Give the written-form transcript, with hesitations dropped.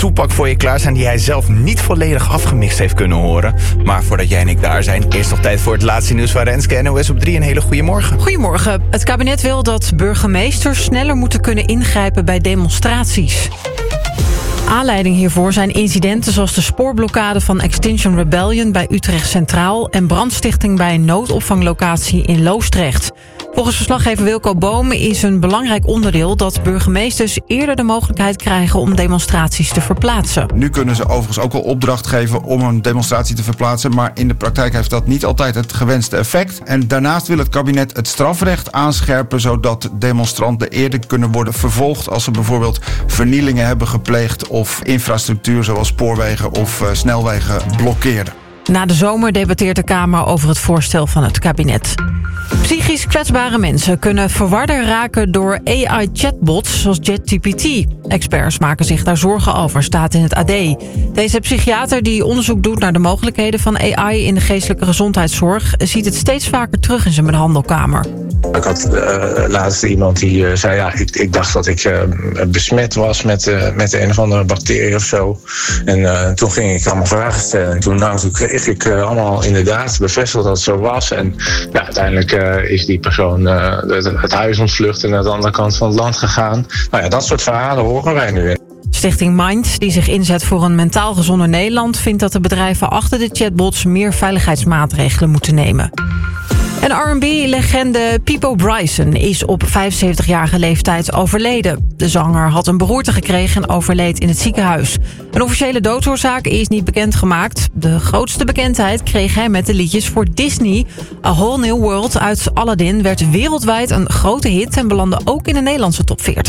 toepak voor je klaarstaan die hij zelf niet volledig afgemixt heeft kunnen horen. Maar voordat jij en ik daar zijn, eerst nog tijd voor het laatste nieuws van Renske NOS op 3. Een hele goede morgen. Goedemorgen. Het kabinet wil dat burgemeesters sneller moeten kunnen ingrijpen bij demonstraties. Aanleiding hiervoor zijn incidenten zoals de spoorblokkade van Extinction Rebellion bij Utrecht Centraal en brandstichting bij een noodopvanglocatie in Loosdrecht. Volgens verslaggever Wilco Boom is een belangrijk onderdeel dat burgemeesters eerder de mogelijkheid krijgen om demonstraties te verplaatsen. Nu kunnen ze overigens ook wel opdracht geven om een demonstratie te verplaatsen, maar in de praktijk heeft dat niet altijd het gewenste effect. En daarnaast wil het kabinet het strafrecht aanscherpen, zodat demonstranten eerder kunnen worden vervolgd als ze bijvoorbeeld vernielingen hebben gepleegd of infrastructuur zoals spoorwegen of snelwegen blokkeren. Na de zomer debatteert de Kamer over het voorstel van het kabinet. Psychisch kwetsbare mensen kunnen verwarder raken door AI-chatbots zoals ChatGPT. Experts maken zich daar zorgen over, staat in het AD. Deze psychiater die onderzoek doet naar de mogelijkheden van AI in de geestelijke gezondheidszorg ziet het steeds vaker terug in zijn behandelkamer. Ik had laatst iemand die zei, ja, ik dacht dat ik besmet was met een of andere bacterie of zo. En toen ging ik allemaal vragen stellen. En toen kreeg ik allemaal inderdaad bevestigd dat het zo was. En ja, uiteindelijk is die persoon het huis ontvlucht en naar de andere kant van het land gegaan. Nou ja, dat soort verhalen horen wij nu. Stichting Mind, die zich inzet voor een mentaal gezonder Nederland, vindt dat de bedrijven achter de chatbots meer veiligheidsmaatregelen moeten nemen. En R&B-legende Peabo Bryson is op 75-jarige leeftijd overleden. De zanger had een beroerte gekregen en overleed in het ziekenhuis. Een officiële doodsoorzaak is niet bekendgemaakt. De grootste bekendheid kreeg hij met de liedjes voor Disney. A Whole New World uit Aladdin werd wereldwijd een grote hit en belandde ook in de Nederlandse top 40.